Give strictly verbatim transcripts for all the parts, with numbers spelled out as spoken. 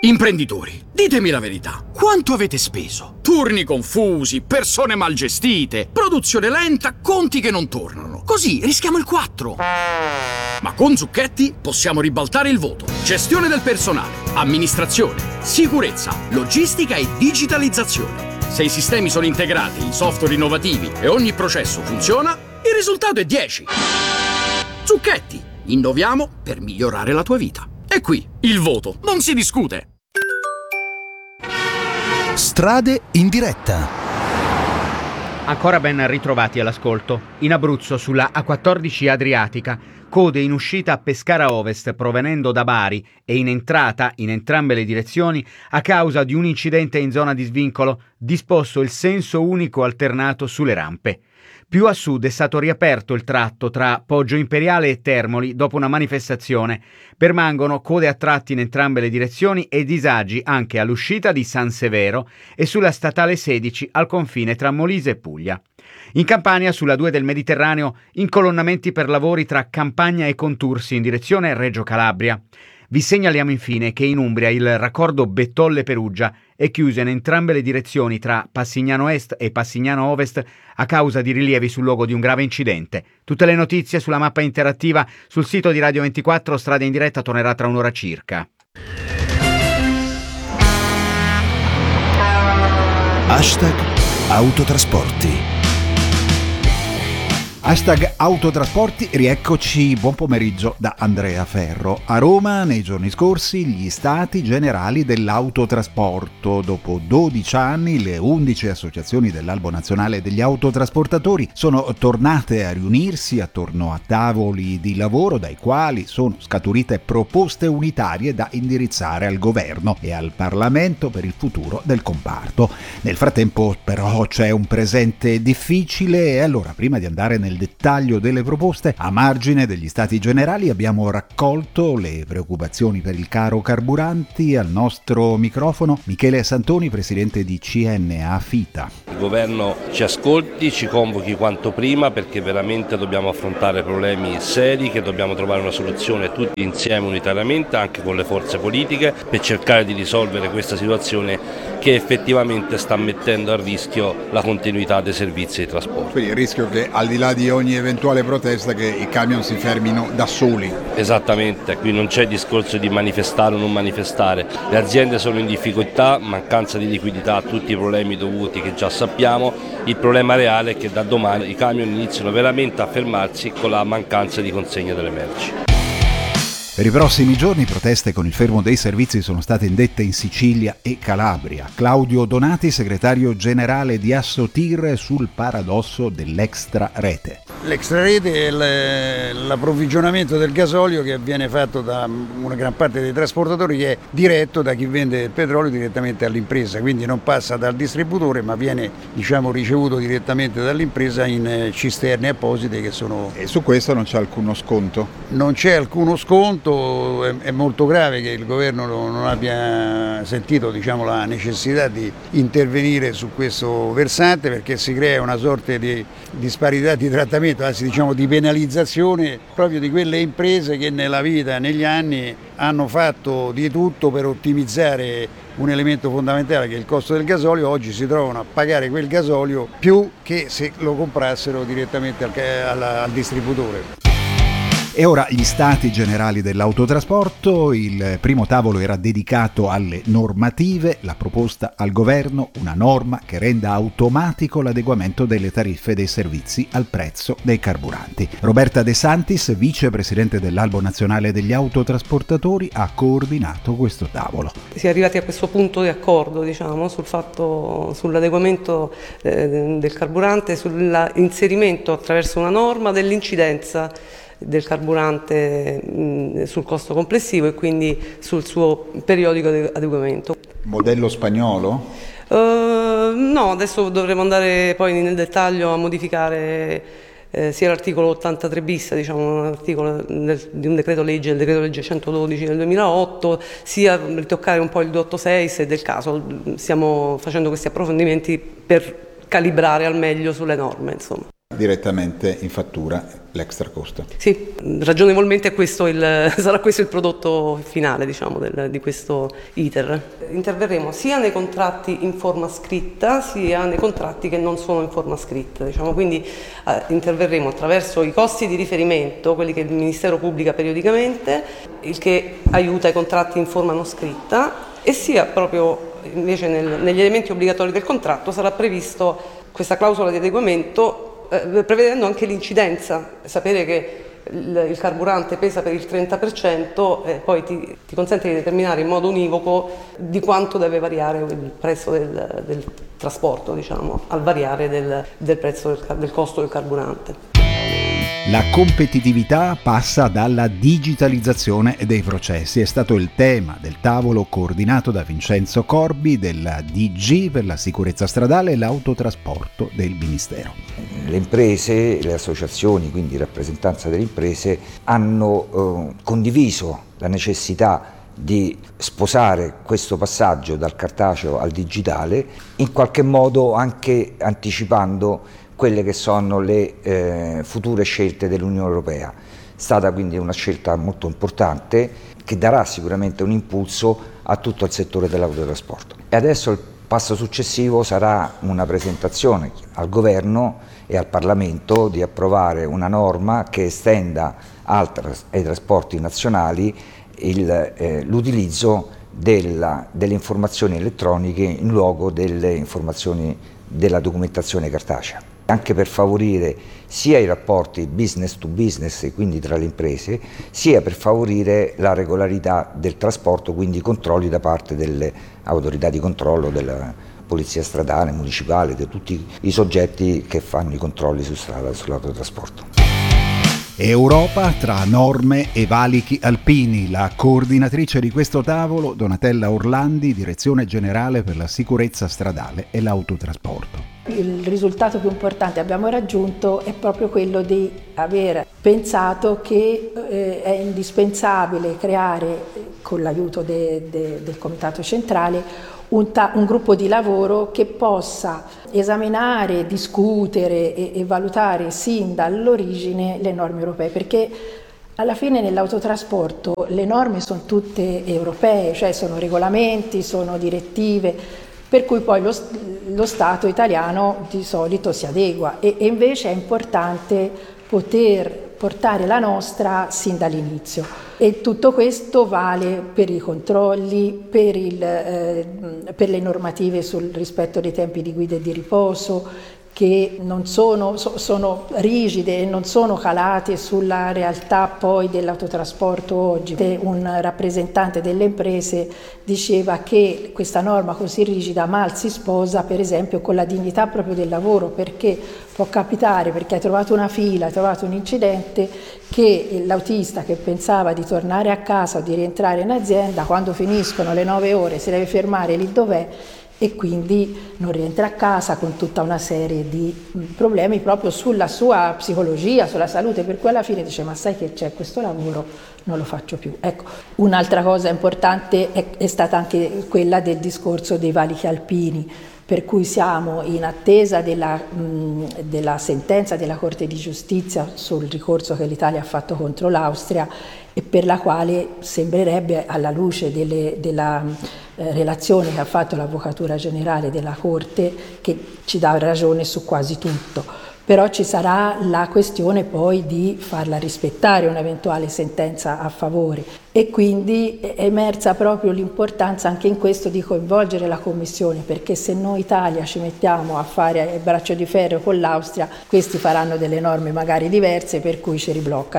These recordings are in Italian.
Imprenditori, ditemi la verità. Quanto avete speso? Turni confusi, persone mal gestite, produzione lenta, conti che non tornano. Così rischiamo il quattro. Ma con Zucchetti possiamo ribaltare il voto. Gestione del personale, amministrazione, sicurezza, logistica e digitalizzazione. Se i sistemi sono integrati, i software innovativi e ogni processo funziona, il risultato è dieci. Zucchetti, innoviamo per migliorare la tua vita. E qui, il voto, non si discute. Strade in diretta. Ancora ben ritrovati all'ascolto. In Abruzzo, sulla A quattordici Adriatica, code in uscita a Pescara Ovest provenendo da Bari e in entrata in entrambe le direzioni a causa di un incidente in zona di svincolo, disposto il senso unico alternato sulle rampe. Più a sud è stato riaperto il tratto tra Poggio Imperiale e Termoli dopo una manifestazione. Permangono code a tratti in entrambe le direzioni e disagi anche all'uscita di San Severo e sulla statale sedici al confine tra Molise e Puglia. In Campania, sulla due del Mediterraneo, incolonnamenti per lavori tra Campagna e Contursi in direzione Reggio Calabria. Vi segnaliamo infine che in Umbria il raccordo Bettolle-Perugia è chiuso in entrambe le direzioni tra Passignano Est e Passignano Ovest a causa di rilievi sul luogo di un grave incidente. Tutte le notizie sulla mappa interattiva sul sito di Radio ventiquattro. Strade in diretta tornerà tra un'ora circa. Hashtag autotrasporti. Hashtag autotrasporti, rieccoci, buon pomeriggio da Andrea Ferro. A Roma, nei giorni scorsi, gli stati generali dell'autotrasporto. Dopo dodici anni, le undici associazioni dell'Albo Nazionale degli Autotrasportatori sono tornate a riunirsi attorno a tavoli di lavoro dai quali sono scaturite proposte unitarie da indirizzare al governo e al Parlamento per il futuro del comparto. Nel frattempo, però, c'è un presente difficile e allora, prima di andare nel dettaglio delle proposte, a margine degli stati generali abbiamo raccolto le preoccupazioni per il caro carburanti. Al nostro microfono Michele Santoni, presidente di C N A FITA. Il governo ci ascolti, ci convochi quanto prima, perché veramente dobbiamo affrontare problemi seri, che dobbiamo trovare una soluzione tutti insieme unitariamente, anche con le forze politiche, per cercare di risolvere questa situazione che effettivamente sta mettendo a rischio la continuità dei servizi di trasporto. Quindi il rischio che, al di là di ogni eventuale protesta, che i camion si fermino da soli. Esattamente, qui non c'è discorso di manifestare o non manifestare, le aziende sono in difficoltà, mancanza di liquidità, tutti i problemi dovuti che già sappiamo. Il problema reale è che da domani i camion iniziano veramente a fermarsi con la mancanza di consegna delle merci. Per i prossimi giorni proteste con il fermo dei servizi sono state indette in Sicilia e Calabria. Claudio Donati, segretario generale di Assotir, sul paradosso dell'extra rete. L'extra rete è l'approvvigionamento del gasolio che viene fatto da una gran parte dei trasportatori, che è diretto da chi vende il petrolio direttamente all'impresa, quindi non passa dal distributore ma viene, diciamo, ricevuto direttamente dall'impresa in cisterne apposite che sono... E su questo non c'è alcuno sconto? Non c'è alcuno sconto. È molto grave che il governo non abbia sentito, diciamo, la necessità di intervenire su questo versante, perché si crea una sorta di disparità di trattamento, anzi diciamo di penalizzazione proprio di quelle imprese che nella vita, negli anni, hanno fatto di tutto per ottimizzare un elemento fondamentale che è il costo del gasolio. Oggi si trovano a pagare quel gasolio più che se lo comprassero direttamente al, al, al distributore. E ora gli stati generali dell'autotrasporto. Il primo tavolo era dedicato alle normative, la proposta al governo, una norma che renda automatico l'adeguamento delle tariffe dei servizi al prezzo dei carburanti. Roberta De Santis, vicepresidente dell'Albo Nazionale degli Autotrasportatori, ha coordinato questo tavolo. Si è arrivati a questo punto di accordo, diciamo, sul fatto, sull'adeguamento eh, del carburante, sull'inserimento attraverso una norma dell'incidenza del carburante mh, sul costo complessivo e quindi sul suo periodico adeguamento. Modello spagnolo? Uh, no, adesso dovremo andare poi nel dettaglio a modificare eh, sia l'articolo ottantatré bis, diciamo un articolo del, di un decreto legge, il decreto legge centododici del duemilaotto, sia ritoccare un po' il duecentottantasei se del caso. Stiamo facendo questi approfondimenti per calibrare al meglio sulle norme, insomma. direttamente in fattura l'extra costo. Sì, ragionevolmente questo il, sarà questo il prodotto finale, diciamo, del, di questo iter. Interverremo sia nei contratti in forma scritta sia nei contratti che non sono in forma scritta, diciamo. Quindi eh, interverremo attraverso i costi di riferimento, quelli che il Ministero pubblica periodicamente, il che aiuta i contratti in forma non scritta, e sia proprio invece nel, negli elementi obbligatori del contratto sarà previsto questa clausola di adeguamento, eh, prevedendo anche l'incidenza. Sapere che il, il carburante pesa per il trenta per cento e eh, poi ti, ti consente di determinare in modo univoco di quanto deve variare il prezzo del, del trasporto, diciamo, al variare del, del prezzo del, del costo del carburante. La competitività passa dalla digitalizzazione dei processi. È stato il tema del tavolo coordinato da Vincenzo Corbi della D G per la sicurezza stradale e l'autotrasporto del Ministero. Le imprese, le associazioni, quindi in rappresentanza delle imprese, hanno eh, condiviso la necessità di sposare questo passaggio dal cartaceo al digitale, in qualche modo anche anticipando quelle che sono le eh, future scelte dell'Unione Europea. È stata quindi una scelta molto importante che darà sicuramente un impulso a tutto il settore dell'autotrasporto. E adesso il passo successivo sarà una presentazione al Governo e al Parlamento di approvare una norma che estenda al tras- ai trasporti nazionali il, eh, l'utilizzo della, delle informazioni elettroniche in luogo delle informazioni della documentazione cartacea, anche per favorire sia i rapporti business to business, quindi tra le imprese, sia per favorire la regolarità del trasporto, quindi i controlli da parte delle autorità di controllo, della polizia stradale, municipale, di tutti i soggetti che fanno i controlli su strada sull'autotrasporto. Europa tra norme e valichi alpini. La coordinatrice di questo tavolo, Donatella Orlandi, Direzione Generale per la Sicurezza Stradale e l'Autotrasporto. Il risultato più importante che abbiamo raggiunto è proprio quello di aver pensato che eh, è indispensabile creare, con l'aiuto de, de, del Comitato Centrale, un, ta- un gruppo di lavoro che possa esaminare, discutere e, e valutare sin dall'origine le norme europee, perché alla fine nell'autotrasporto le norme sono tutte europee, cioè sono regolamenti, sono direttive, per cui poi lo, lo Stato italiano di solito si adegua e, e invece è importante poter portare la nostra sin dall'inizio, e tutto questo vale per i controlli, per, il, eh, per le normative sul rispetto dei tempi di guida e di riposo, che non sono, so, sono rigide e non sono calate sulla realtà poi dell'autotrasporto oggi. Un rappresentante delle imprese diceva che questa norma così rigida mal si sposa per esempio con la dignità proprio del lavoro, perché può capitare, perché hai trovato una fila, hai trovato un incidente, che l'autista che pensava di tornare a casa o di rientrare in azienda, quando finiscono le nove ore si deve fermare lì dov'è e quindi non rientra a casa, con tutta una serie di problemi proprio sulla sua psicologia, sulla salute, per cui alla fine dice: ma sai che c'è, questo lavoro non lo faccio più. Ecco, un'altra cosa importante è, è stata anche quella del discorso dei valichi alpini, per cui siamo in attesa della, mh, della sentenza della Corte di Giustizia sul ricorso che l'Italia ha fatto contro l'Austria, e per la quale sembrerebbe, alla luce delle, della eh, relazione che ha fatto l'Avvocatura Generale della Corte, che ci dà ragione su quasi tutto. Però ci sarà la questione poi di farla rispettare un'eventuale sentenza a favore, e quindi è emersa proprio l'importanza anche in questo di coinvolgere la Commissione, perché se noi Italia ci mettiamo a fare il braccio di ferro con l'Austria, questi faranno delle norme magari diverse, per cui ci ribloccano.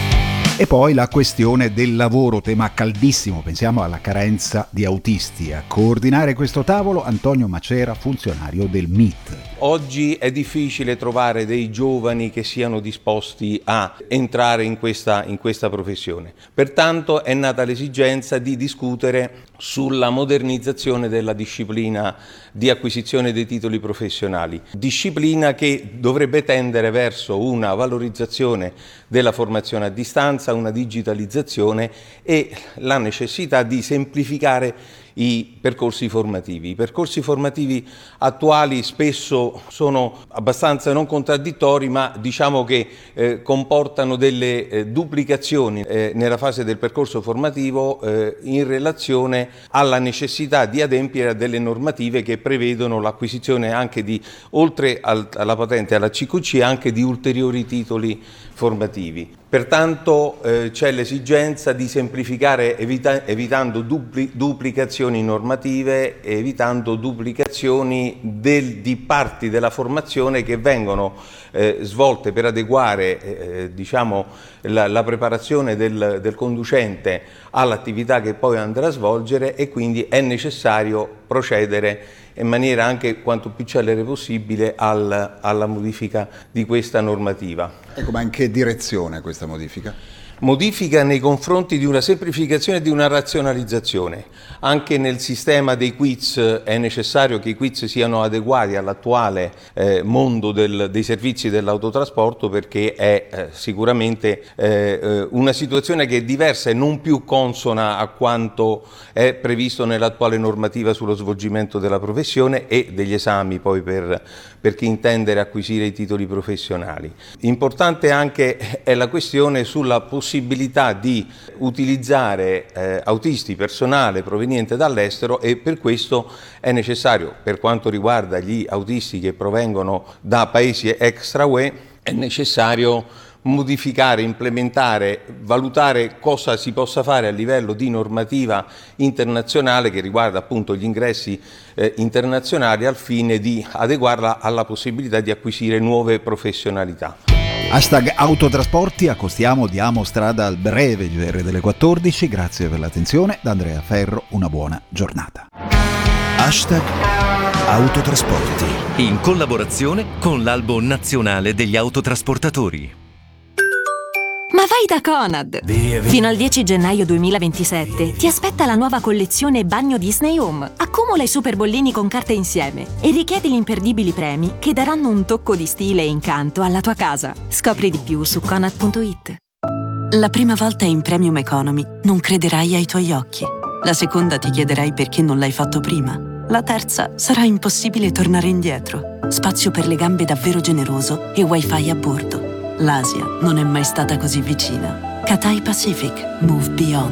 E poi la questione del lavoro, tema caldissimo, pensiamo alla carenza di autisti. A coordinare questo tavolo Antonio Macera, funzionario del M I T. Oggi è difficile trovare dei giovani che siano disposti a entrare in questa, in questa professione. Pertanto è nata l'esigenza di discutere sulla modernizzazione della disciplina di acquisizione dei titoli professionali, disciplina che dovrebbe tendere verso una valorizzazione della formazione a distanza, una digitalizzazione e la necessità di semplificare i percorsi formativi. I percorsi formativi attuali spesso sono abbastanza non contraddittori, ma diciamo che eh, comportano delle eh, duplicazioni eh, nella fase del percorso formativo eh, in relazione alla necessità di adempiere a delle normative che prevedono l'acquisizione anche di, oltre al, alla patente e alla C Q C, anche di ulteriori titoli formativi. Pertanto eh, c'è l'esigenza di semplificare evita- evitando dupli- duplicazioni normative e evitando duplicazioni del, di parti della formazione che vengono eh, svolte per adeguare eh, diciamo, la, la preparazione del, del conducente all'attività che poi andrà a svolgere, e quindi è necessario procedere in maniera anche quanto più celere possibile al, alla modifica di questa normativa. Ecco, ma in che direzione questa modifica? Modifica nei confronti di una semplificazione e di una razionalizzazione. Anche nel sistema dei quiz è necessario che i quiz siano adeguati all'attuale eh, mondo del, dei servizi dell'autotrasporto, perché è eh, sicuramente eh, una situazione che è diversa e non più consona a quanto è previsto nell'attuale normativa sullo svolgimento della professione e degli esami poi per, per chi intende acquisire i titoli professionali. Importante anche è la questione sulla possibilità di utilizzare eh, autisti, personale proveniente dall'estero, e per questo è necessario, per quanto riguarda gli autisti che provengono da paesi extra U E, è necessario modificare, implementare, valutare cosa si possa fare a livello di normativa internazionale che riguarda appunto gli ingressi eh, internazionali, al fine di adeguarla alla possibilità di acquisire nuove professionalità. Hashtag autotrasporti, accostiamo, diamo strada al breve G R delle quattordici. Grazie per l'attenzione. Da Andrea Ferro, una buona giornata. Hashtag autotrasporti, in collaborazione con l'Albo Nazionale degli Autotrasportatori. Ma vai da Conad! Via, via. Fino al dieci gennaio duemilaventisette ti aspetta la nuova collezione Bagno Disney Home. Accumula i super bollini con carte insieme e richiedi gli imperdibili premi che daranno un tocco di stile e incanto alla tua casa. Scopri di più su conad punto it. La prima volta in Premium Economy non crederai ai tuoi occhi. La seconda ti chiederai perché non l'hai fatto prima. La terza sarà impossibile tornare indietro. Spazio per le gambe davvero generoso e wifi a bordo. L'Asia non è mai stata così vicina. Cathay Pacific. Move Beyond.